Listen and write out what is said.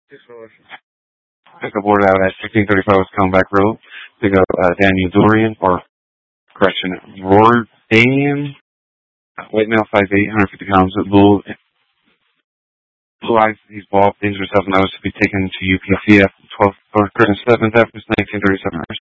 Pick up order out at 1635 West Comeback Road. Pick up Daniel Dorian, or correction, Rordanian. White male, 5'8", 150 pounds. Blue eyes. He's bald, dangerous, self-knows to be taken to UPCF 12th or 7th after 1937.